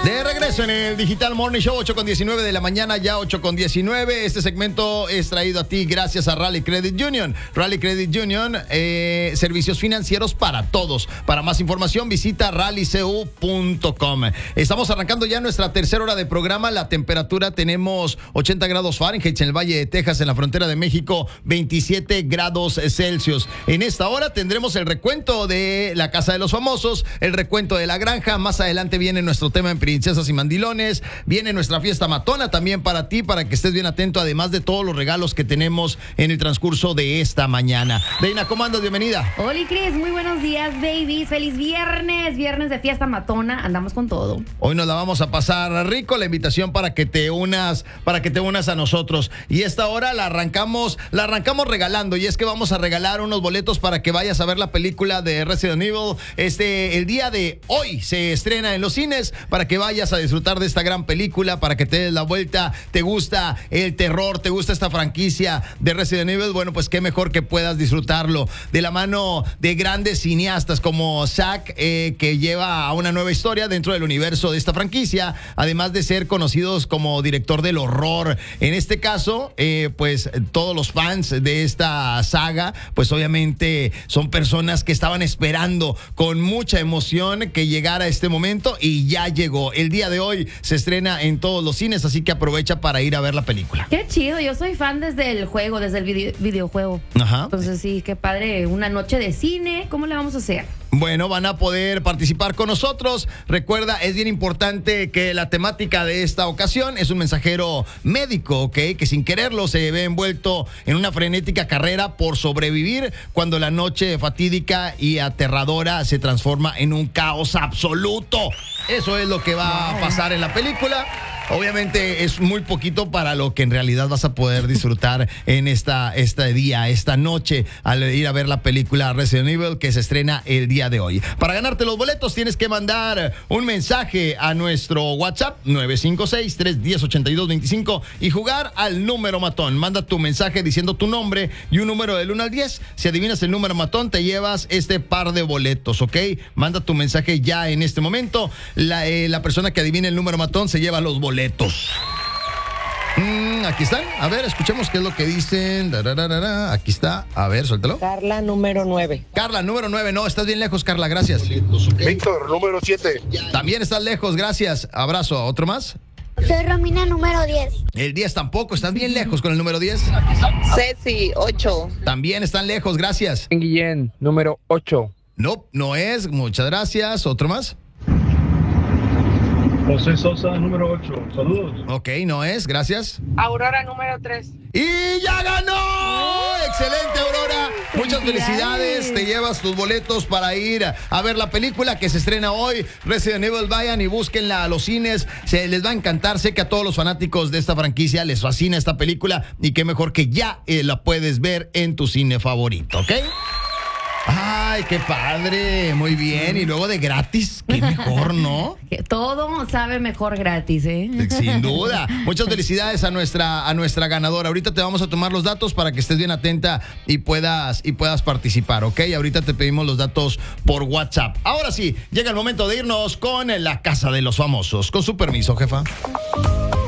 De regreso en el Digital Morning Show, 8:19 de la mañana, ya 8:19. Este segmento es traído a ti gracias a Rally Credit Union. Rally Credit Union, servicios financieros para todos. Para más información, visita rallycu.com. Estamos arrancando ya nuestra tercera hora de programa. La temperatura tenemos 80 grados Fahrenheit en el Valle de Texas, en la frontera de México, 27 grados Celsius. En esta hora tendremos el recuento de la Casa de los Famosos, el recuento de la granja. Más adelante viene nuestro tema en Princesas y Mandilones. Viene nuestra fiesta matona también para ti, para que estés bien atento, además de todos los regalos que tenemos en el transcurso de esta mañana. Deina, ¿cómo andas? Bienvenida. Hola, Cris, muy buenos días, babies. Feliz viernes, viernes de fiesta matona. Andamos con todo. Hoy nos la vamos a pasar rico. La invitación para que te unas a nosotros. Y esta hora la arrancamos regalando. Y es que vamos a regalar unos boletos para que vayas a ver la película de Resident Evil. El día de hoy se estrena en los cines, para que vayas a disfrutar de esta gran película, para que te des la vuelta. ¿Te gusta el terror? ¿Te gusta esta franquicia de Resident Evil? Bueno, pues qué mejor que puedas disfrutarlo de la mano de grandes cineastas como Zack, que lleva a una nueva historia dentro del universo de esta franquicia, además de ser conocidos como director del horror. En este caso, pues todos los fans de esta saga, pues obviamente son personas que estaban esperando con mucha emoción que llegara este momento, y ya llegó. El día de hoy se estrena en todos los cines, así que aprovecha para ir a ver la película. Qué chido, yo soy fan desde el juego, desde el videojuego. Ajá. Entonces sí, qué padre, una noche de cine. ¿Cómo le vamos a hacer? Bueno, van a poder participar con nosotros. Recuerda, es bien importante que la temática de esta ocasión es un mensajero médico, ¿ok? Que sin quererlo se ve envuelto en una frenética carrera por sobrevivir cuando la noche fatídica y aterradora se transforma en un caos absoluto. Eso es lo que va a pasar en la película. Obviamente es muy poquito para lo que en realidad vas a poder disfrutar en esta noche al ir a ver la película Resident Evil, que se estrena el día de hoy. Para ganarte los boletos tienes que mandar un mensaje a nuestro WhatsApp 956-310-8225 y jugar al número matón. Manda tu mensaje diciendo tu nombre y un número del 1 al 10. Si adivinas el número matón, te llevas este par de boletos, ¿ok? Manda tu mensaje ya en este momento. La persona que adivine el número matón se lleva los boletos. Aquí están. A ver, escuchemos qué es lo que dicen. Aquí está. A ver, suéltalo. Carla, número 9. Carla, número 9. No, estás bien lejos, Carla. Gracias. Víctor, número 7. También estás lejos. Gracias. Abrazo. ¿Otro más? Soy Romina, número 10. El 10 tampoco. Estás bien lejos con el número 10. Ceci, 8. También están lejos. Gracias. Guillén, número 8. No, no es. Muchas gracias. ¿Otro más? José Sosa, número 8. Saludos. Ok, no es. Gracias. Aurora, número 3. ¡Y ya ganó! ¡Excelente, Aurora! Muchas felicidades. Te llevas tus boletos para ir a ver la película que se estrena hoy, Resident Evil. Vayan y búsquenla a los cines. Les va a encantar. Sé que a todos los fanáticos de esta franquicia les fascina esta película, y qué mejor que ya la puedes ver en tu cine favorito, ¿ok? ¡Ay, qué padre! Muy bien. Y luego de gratis, qué mejor, ¿no? Todo sabe mejor gratis, ¿eh? Sin duda. Muchas felicidades a nuestra ganadora. Ahorita te vamos a tomar los datos para que estés bien atenta y puedas participar, ¿ok? Ahorita te pedimos los datos por WhatsApp. Ahora sí, llega el momento de irnos con la Casa de los Famosos. Con su permiso, jefa.